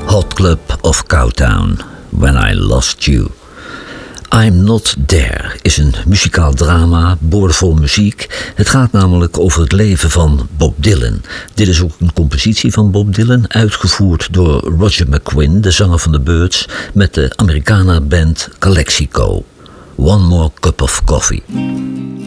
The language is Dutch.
Hot Club of Cowtown, When I Lost You. I'm Not There is een muzikaal drama, boordevol muziek. Het gaat namelijk over het leven van Bob Dylan. Dit is ook een compositie van Bob Dylan, uitgevoerd door Roger McGuinn, de zanger van The Byrds, met de Americana-band Calexico. One More Cup of Coffee.